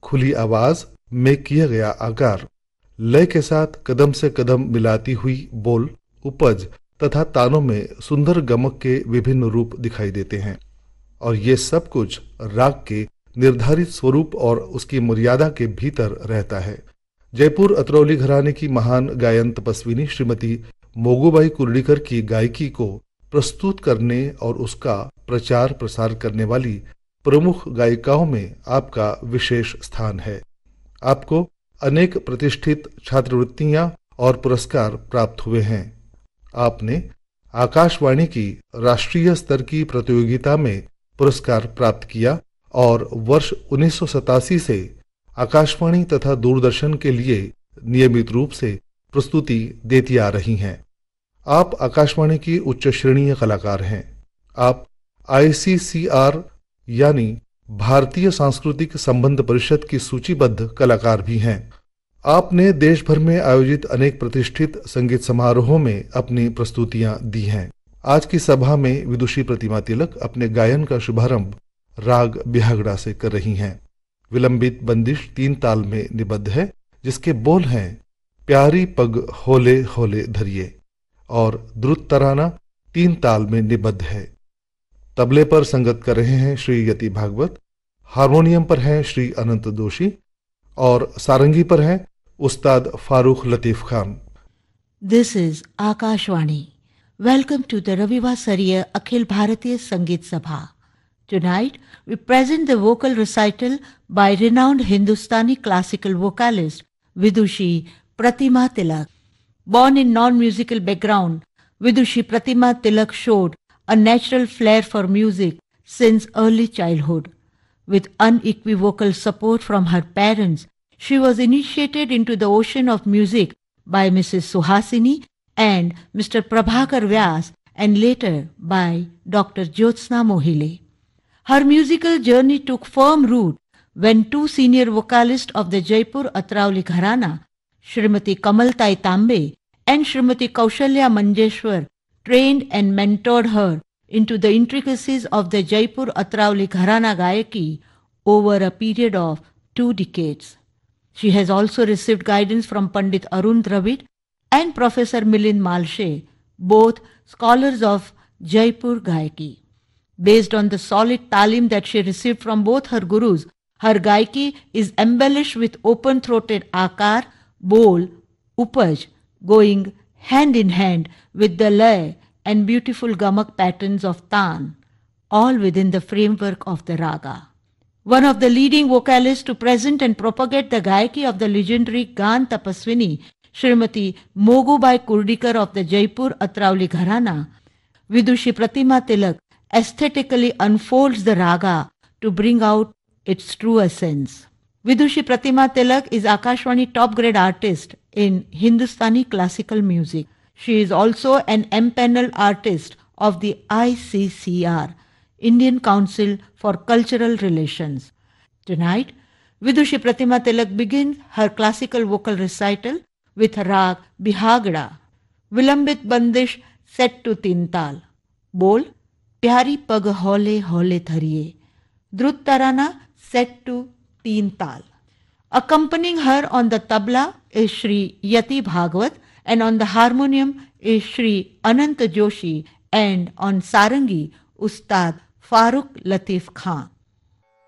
खुली आवाज में किया गया आकार, लय के साथ कदम से कदम मिलाती हुई बोल, उपज तथा तानों में सुंदर गमक के विभिन्न रूप दिखाई देते हैं। और ये सब कुछ राग के निर्धारित स्वरूप और उसकी मर्यादा के भीतर रहता है। जयपुर अतरौली घराने की महान गायन तपस्विनी श्रीमती मोगूबाई कुर्डीकर की गायकी को प्रस्तुत करने और उसका प्रचार प्रसार करने वाली प्रमुख गायिकाओं में आपका विशेष स्थान है। आपको अनेक प्रतिष्ठित छात्रवृत्तियां और पुरस्कार प्राप्त हुए हैं। आपने आकाशवाणी की राष्ट्रीय स्तर की प्रतियोगिता में पुरस्कार प्राप्त किया और वर्ष 1987 से आकाशवाणी तथा दूरदर्शन के लिए नियमित रूप से प्रस्तुति देती आ रही हैं। आप आकाशवाणी की उच्च श्रेणीय कलाकार हैं। आप ICCR यानी भारतीय सांस्कृतिक संबंध परिषद की सूचीबद्ध कलाकार भी हैं। आपने देश भर में आयोजित अनेक प्रतिष्ठित संगीत समारोहों में अपनी प्रस्तुतियां दी हैं। आज की सभा में विदुषी प्रतिमा तिलक अपने गायन का शुभारंभ राग बिहागड़ा से कर रही हैं। विलंबित बंदिश 3 ताल में निबद्ध है, जिसके बोल हैं प्यारी पग होले होले धरिए, और द्रुत तराना 3 ताल में निबद्ध है। तबले पर संगत कर रहे हैं श्री यति भागवत, हारमोनियम पर हैं श्री अनंत दोषी और सारंगी पर हैं उस्ताद Farooq Latif Khan. This is Akashvani. Welcome to the रविवासरीय Akhil Bharatiya संगीत सभा। Tonight, we present the vocal recital by renowned Hindustani classical vocalist Vidushi Pratima Tilak. Born in non-musical background, Vidushi Pratima Tilak showed a natural flair for music since early childhood. With unequivocal support from her parents, she was initiated into the ocean of music by Mrs. Suhasini and Mr. Prabhakar Vyas, and later by Dr. Jyotsna Mohile. Her musical journey took firm root when 2 senior vocalists of the Jaipur Atrauli Gharana, Srimati Kamaltai Tambe and Srimati Kaushalya Manjeshwar, trained and mentored her into the intricacies of the Jaipur Atrauli Gharana Gayaki over a period of 2 decades. She has also received guidance from Pandit Arun Dravid and Professor Milind Malshe, both scholars of Jaipur Gayaki. Based on the solid talim that she received from both her gurus, her gaiki is embellished with open-throated akar, bol, upaj, going hand in hand with the lay and beautiful gamak patterns of taan, all within the framework of the raga. One of the leading vocalists to present and propagate the gaiki of the legendary Gan Tapaswini, Srimati Mogubai Kurdikar of the Jaipur Atrauli Gharana, Vidushi Pratima Tilak aesthetically unfolds the raga to bring out its true essence. Vidushi Pratima Tilak is Akashvani top grade artist in Hindustani classical music. She is also an empaneled artist of the ICCR, Indian Council for Cultural Relations. Tonight, Vidushi Pratima Tilak begins her classical vocal recital with Rag Bihagda, Vilambit Bandish set to Tintal, Bol, प्यारी पग हौले हौले धरिए, द्रुत tarana set to 3 ताल. Accompanying her on the tabla is Shri Yati Bhagwat, and on the harmonium is Shri Anant Joshi, and on sarangi Ustad Farooq Latif Khan.